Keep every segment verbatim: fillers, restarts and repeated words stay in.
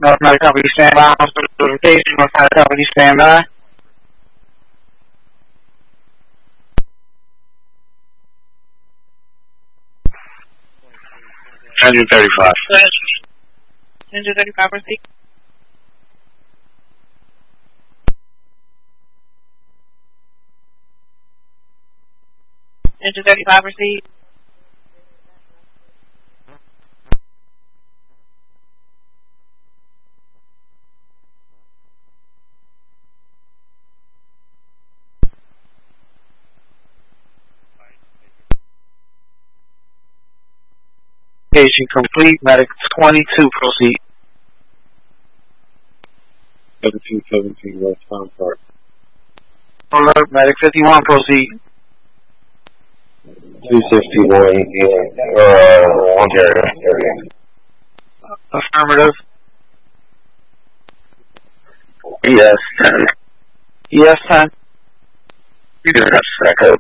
North Medic Company, stand by. Hospital location, North Medic Company, stand by. one thirty-five. one thirty-five, proceed. one thirty-five, proceed. Patient complete. Medic twenty-two, proceed. seventeen seventeen West Town Park. Alert, Medic fifty-one, proceed. two sixty-one, uh, Ontario area. Affirmative. Yes, ten. Yes, ten. You do have second.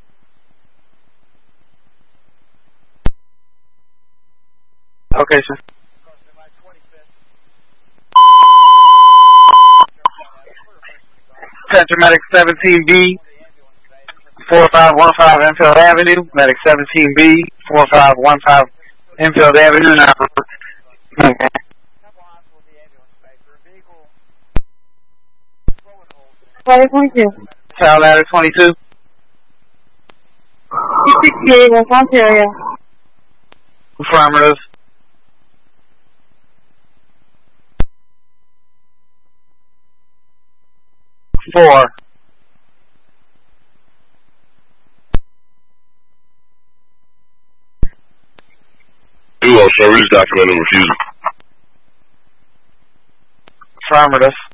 Okay, sir. Attention, Medic seventeen B, four five one five Enfield Avenue. Medic seventeen B, four five one five Enfield Avenue. Now, okay. twenty-two. Tower Ladder twenty-two. two sixty-eight, West Ontario. Affirmative. Four. Duo, service document and refusal. Affirmative.